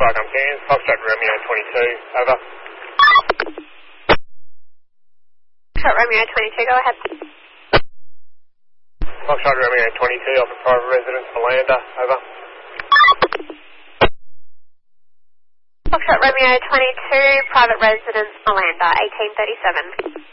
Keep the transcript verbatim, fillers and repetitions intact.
Fargum Cairns, Foxtrot Romeo twenty-two, over. Foxtrot Romeo twenty-two, go ahead. Foxtrot Romeo twenty-two, off a private residence, Malanda, over. Foxtrot Romeo twenty-two, private residence, Malanda, eighteen thirty-seven.